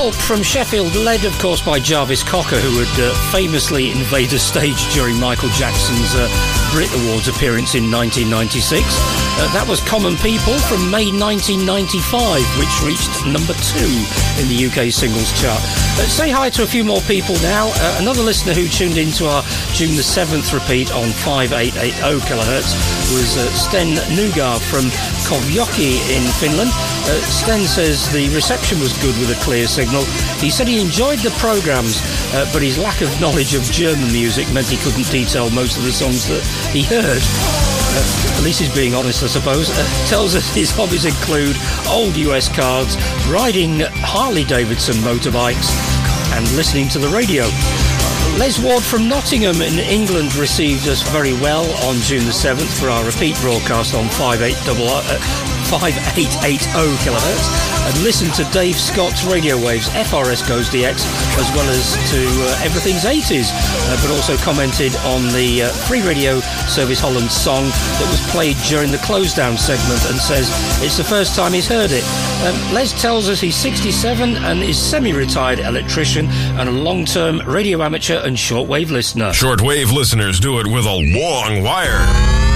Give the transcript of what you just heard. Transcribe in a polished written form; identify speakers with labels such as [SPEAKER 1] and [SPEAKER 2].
[SPEAKER 1] Pulp from Sheffield, led of course by Jarvis Cocker, who would famously invade the stage during Michael Jackson's Brit Awards appearance in 1996. That was Common People from May 1995, which reached number 2 in the UK singles chart. Say hi to a few more people now. Another listener who tuned into our June the 7th repeat on 5880 kHz was Sten Nugar from Kovjoki in Finland. Sten says the reception was good with a clear signal. He said he enjoyed the programmes, but his lack of knowledge of German music meant he couldn't detail most of the songs that he heard. At least he's being honest, I suppose. Tells us his hobbies include old US cards, riding Harley-Davidson motorbikes, and listening to the radio. Les Ward from Nottingham in England received us very well on June the 7th for our repeat broadcast on 5880 kHz, and listened to Dave Scott's Radio Waves FRS Goes DX, as well as to Everything's 80s, but also commented on the free radio service Holland song that was played during the close down segment, and says it's the first time he's heard it. Les tells us he's 67 and is semi-retired electrician and a long-term radio amateur and shortwave listener.
[SPEAKER 2] Shortwave listeners do it with a long wire.